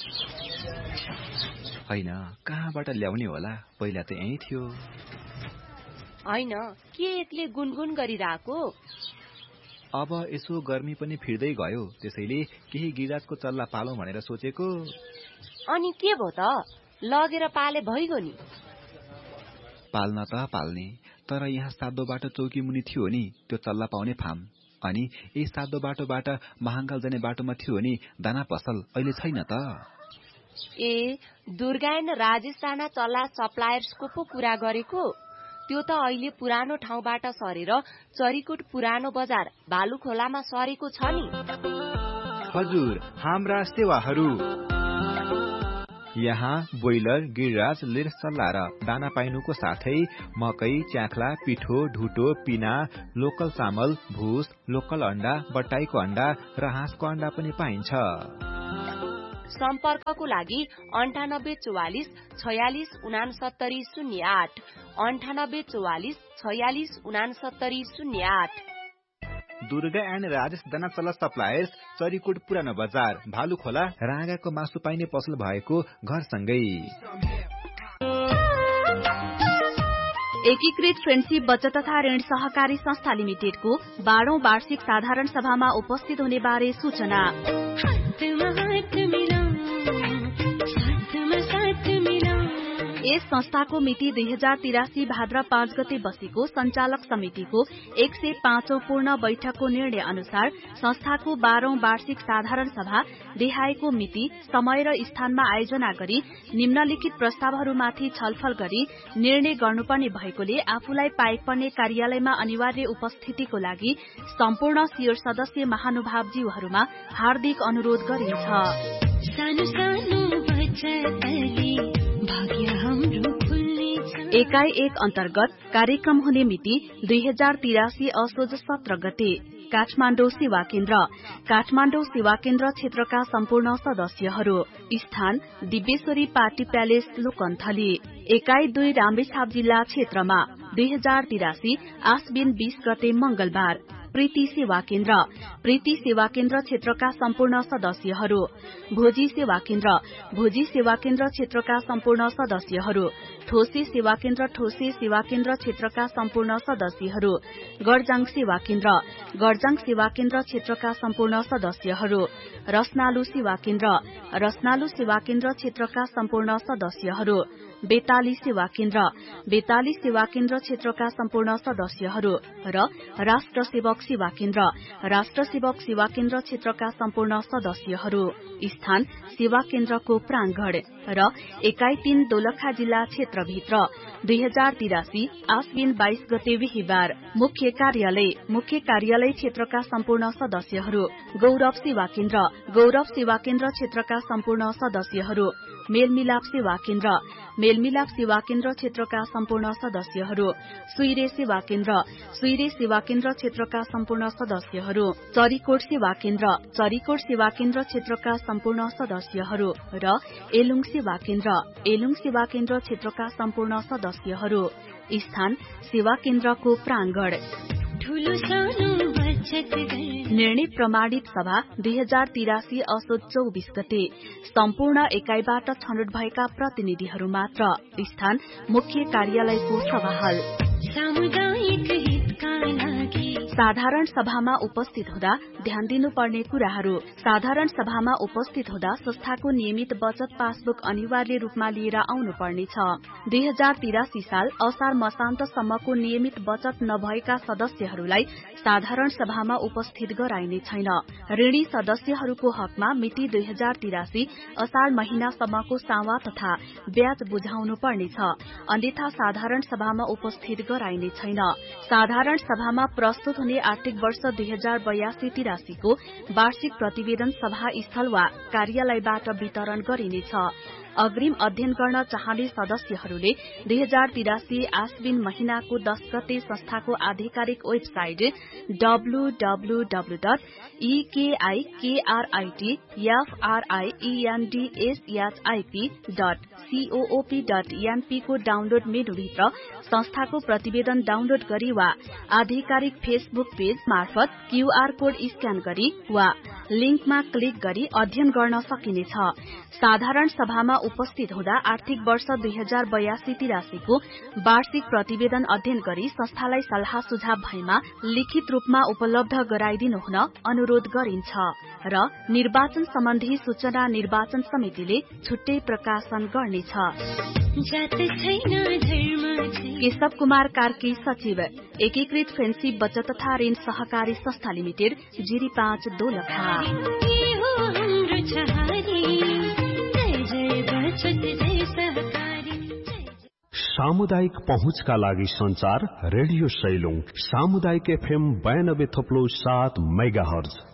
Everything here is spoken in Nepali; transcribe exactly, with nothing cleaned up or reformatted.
हैन, कहाँबाट ल्याउने होला? पहिला त यही थियो। हैन, के एक्लै गुनगुन गरिरहेको? अब यसो गर्मी पनि फिर्दै गयो, त्यसैले केही गिराजको चल्ला पालौं भनेर सोचेको। अनि के भो त? लगेर पाले भइगयो नि। पाल्न त पाल्ने, तर यहाँ सातो बाटो चौकी मुनि थियो नि त्यो चल्ला पाउने फार्म। अनि यही सातो बाटोबाट महाङ्गाल जाने बाटोमा थियो नि दाना पसल, अहिले छैन त। ए, दुर्गायन राजेश राणा चल्ला सप्लायर्सको पो कुरा गरेको? त्यो त अहिले पुरानो ठाउँबाट सरेर चरीकोट पुरानो बजार भालुखोलामा सरेको छ नि। हजुर, हाम्रा सेवाहरू यहाँ बोइलर, गिरिराज, लिर सल्ला र दाना पाइनुको साथै मकै, च्याख्ला, पिठो, ढुटो, पिना, लोकल चामल, भुस, लोकल अण्डा, बट्टाईको अण्डा र हाँसको अण्डा पनि पाइन्छ। सम्पर्कको लागि अन्ठानब्बे चौवालिस छयालिस उनासत्तरी शून्य आठ अन्ठानब्बे चौवालिस छयालिस उनासत्तरी शून्य आठ। दुर्गा एन्ड राजेश दाना चल्ला सप्लायर्स, चरीकोट पुरानो बजार भालुखोला, राँगाको मासु पाइने पसल भएको घरसँगै। एकीकृत फ्रेन्डशिप बचत तथा ऋण सहकारी संस्था लिमिटेडको बाह्रौं वार्षिक साधारण सभामा उपस्थित हुने बारे सूचना। यस संस्थाको मिति दुई हजार तिरासी भाद्र पाँच गते बसेको संचालक समितिको एक सय पाँचौं पूर्ण बैठकको निर्णय अनुसार संस्थाको बाह्रौं वार्षिक साधारण सभा देहाएको मिति, समय र स्थानमा आयोजना गरी निम्नलिखित प्रस्तावहरूमाथि छलफल गरी निर्णय गर्नुपर्ने भएकोले आफूलाई पाएक पर्ने कार्यालयमा अनिवार्य उपस्थितिको लागि सम्पूर्ण शिर सदस्य महानुभावज्यूहरूमा हार्दिक अनुरोध गरिन्छ। सानो सानो एकाइ एक अन्तर्गत कार्यक्रम हुने मिति दुई हजार तिरासी असोज सत्र गते। काठमाडौँ सेवा केन्द्र। काठमाडौँ सेवा केन्द्र क्षेत्रका सम्पूर्ण सदस्यहरू। स्थान दिव्येश्वरी पार्टी प्यालेस लोकन्थली। एकाइ दुई रामेछाप जिल्ला क्षेत्रमा दुई हजार तिरासी आश्विन बीस गते मंगलबार। प्रीति सेवा केन्द्र। प्रीति सेवा केन्द्र क्षेत्रका सम्पूर्ण सदस्यहरू। भोजी सेवा केन्द्र। भोजी सेवा केन्द्र क्षेत्रका सम्पूर्ण सदस्यहरू। ठोसे सेवा केन्द्र। ठोसे सेवा केन्द्र क्षेत्रका सम्पूर्ण सदस्यहरू। गरजाङ सेवा केन्द्र। गरजाङ सेवा केन्द्र क्षेत्रका सम्पूर्ण सदस्यहरू। रसनालु सेवा केन्द्र। रसनालु सेवा केन्द्र क्षेत्रका सम्पूर्ण सदस्यहरू। बेताली सेवा केन्द्र। बेताली सेवा केन्द्र क्षेत्रका सम्पूर्ण सदस्यहरू र राष्ट्र सेवक सेवा केन्द्र। राष्ट्र सेवक सेवा केन्द्र क्षेत्रका सम्पूर्ण सदस्यहरू। स्थान सेवा केन्द्रको प्राङ्गण र एकाइ तीन दोलखा जिल्ला क्षेत्रभित्र। दुई हजार तिरासी आश्विन बाइस गते बिहिबार। मुख्य कार्यालय। मुख्य कार्यालय क्षेत्रका सम्पूर्ण सदस्यहरू। गौरव सेवा केन्द्र। गौरव सेवा केन्द्र क्षेत्रका सम्पूर्ण सदस्यहरू। मेलमिलाप सेवा केन्द्र। मेलमिलाप सेवा केन्द्र क्षेत्रका सम्पूर्ण सदस्यहरू। सुइरे सेवा केन्द्र। सुइरे सेवा केन्द्र क्षेत्रका सम्पूर्ण सदस्यहरू। चरीकोट सेवा केन्द्र। चरीकोट सेवा केन्द्र क्षेत्रका सम्पूर्ण सदस्यहरू र एलुङ सेवा केन्द्र। एलुङ सेवा केन्द्र क्षेत्रका सम्पूर्ण सदस्यहरू। स्थान सेवा केन्द्रको प्राङ्गण। निर्णय प्रमाणित सभा दुई हजार तिरासी असोज चौबिस गते। सम्पूर्ण एकाइबाट छनौट भएका प्रतिनिधिहरू मात्र। स्थान मुख्य कार्यालयको सभाहल। सामुदायिक हितका लागि साधारण सभामा उपस्थित हुँदा ध्यान दिनुपर्ने कुराहरू। साधारण सभामा उपस्थित हुँदा संस्थाको नियमित बचत पासबुक अनिवार्य रूपमा लिएर आउनुपर्नेछ। दुई हजार तिरासी साल असार मसान्तसम्मको नियमित बचत नभएका सदस्यहरूलाई साधारण सभामा उपस्थित गराइने छैन। ऋणी सदस्यहरूको हकमा मिति दुई हजार तिरासी असार महिनासम्मको सावा तथा ब्याज बुझाउनु पर्नेछ, अन्यथा साधारण सभामा उपस्थित गराइने छैन। साधारण सभामा प्रस्तुत हुने आर्थिक वर्ष दुई हजार बयासी तिरासीको वार्षिक प्रतिवेदन सभा स्थल वा कार्यालयबाट वितरण गरिनेछ। अग्रिम अध्ययन गर्न चाहने सदस्यहरूले दुई हजार तिरासी आश्विन महीनाको दस गते संस्थाको आधिकारिक website W W W dot ईकेआईकेआरआईटीएफआरआईईएनडीएसएचआईपी dot सीओओपी dot NP को डाउनलोड मेनुभित्र संस्थाको प्रतिवेदन डाउनलोड गरी वा आधिकारिक फेसबुक पेज मार्फत क्यूआर कोड स्क्यान गरी वा लिंकमा क्लिक गरी अध्ययन गर्न सकिनेछ। साधारण सभामा उपस्थित हुँदा आर्थिक वर्ष दुई हजार बयासी तिरासीको वार्षिक प्रतिवेदन अध्ययन गरी संस्थालाई सल्लाह सुझाव भएमा लिखित रूपमा उपलब्ध गराइदिनु हुन अनुरोध गरिन्छ र निर्वाचन सम्बन्धी सूचना निर्वाचन समितिले छुट्टै प्रकाशन गर्नेछ। केशव कुमार कार्की सचिव एकीकृत फेन्सी बचत तथा ऋण सहकारी संस्था लिमिटेड जिरी पाँच दोलखा। सामुदायिक पहुँचका लागि संचार रेडियो सैलुङ सामुदायिक एफएम बयानब्बे थप्लो सात मेगाहर्ज